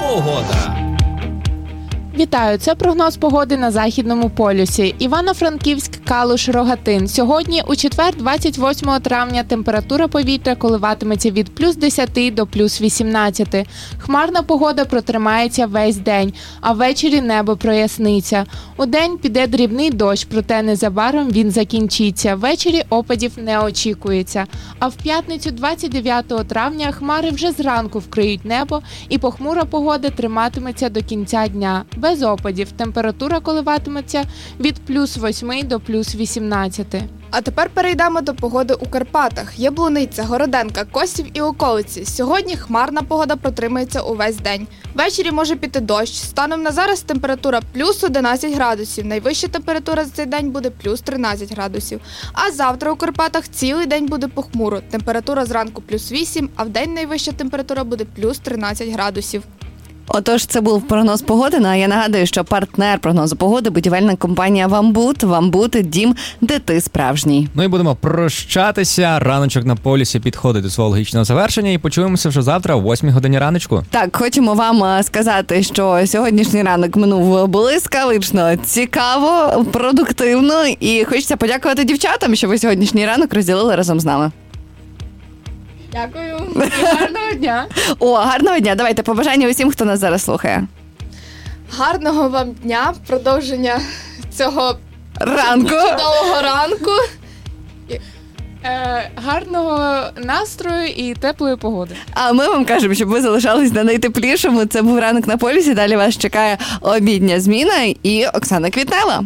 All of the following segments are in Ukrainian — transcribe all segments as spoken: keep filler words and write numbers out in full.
Погода. Вітаю, це прогноз погоди на Західному полюсі. Івано-Франківськ, Калуш, Рогатин. Сьогодні, у четвер, двадцять восьмого травня, температура повітря коливатиметься від плюс десяти до плюс вісімнадцяти. Хмарна погода протримається весь день, а ввечері небо проясниться. Удень піде дрібний дощ, проте незабаром він закінчиться. Ввечері опадів не очікується. А в п'ятницю, двадцять дев'ятого травня, хмари вже зранку вкриють небо і похмура погода триматиметься до кінця дня. Без опадів. Температура коливатиметься від плюс восьми до плюс вісімнадцяти. А тепер перейдемо до погоди у Карпатах. Яблуниця, Городенка, Косів і околиці. Сьогодні хмарна погода протримається увесь день. Ввечері може піти дощ. Станом на зараз температура плюс одинадцять градусів. Найвища температура за цей день буде плюс тринадцять градусів. А завтра у Карпатах цілий день буде похмуро. Температура зранку плюс вісім, а вдень найвища температура буде плюс тринадцять градусів. Отож, це був прогноз погоди. Ну, а я нагадую, що партнер прогнозу погоди – будівельна компанія «Вамбут». «Вамбут» – дім, де ти справжній. Ну і будемо прощатися. Раночок на полюсі підходить до свого логічного завершення. І почуємося вже завтра о восьмій годині раночку. Так, хочемо вам сказати, що сьогоднішній ранок минув блискавично, цікаво, продуктивно. І хочеться подякувати дівчатам, що ви сьогоднішній ранок розділили разом з нами. Дякую. І гарного дня! О, гарного дня. Давайте побажання усім, хто нас зараз слухає. Гарного вам дня, продовження цього Ранку. чудового ранку. Е, гарного настрою і теплої погоди. А ми вам кажемо, щоб ви залишались на найтеплішому. Це був ранок на полюсі. Далі вас чекає обідня зміна і Оксана Квітнева.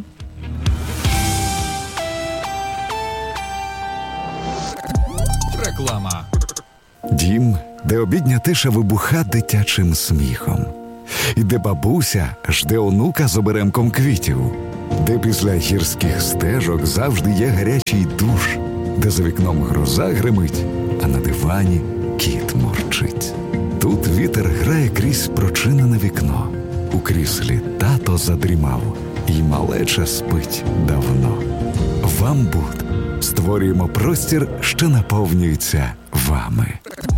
Реклама. Дім, де обідня тиша вибуха дитячим сміхом. І де бабуся жде онука з оберемком квітів. Де після гірських стежок завжди є гарячий душ. Де за вікном гроза гримить, а на дивані кіт мурчить. Тут вітер грає крізь прочинене вікно. У кріслі тато задрімав, і малеча спить давно. «Вамбут» створюємо простір, що наповнюється вами.